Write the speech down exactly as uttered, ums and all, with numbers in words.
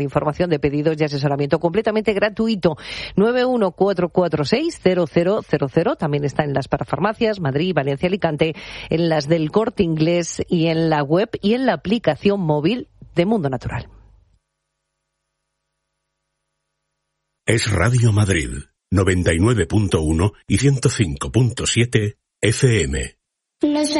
Información de pedidos y asesoramiento completamente gratuito. nueve uno cuatro cuatro seis cero cero cero cero. También está en las parafarmacias Madrid, Valencia, Alicante, en las del Corte Inglés y en la web y en la aplicación móvil de Mundo Natural. Es Radio Madrid, noventa y nueve punto uno y ciento cinco punto siete F M. Los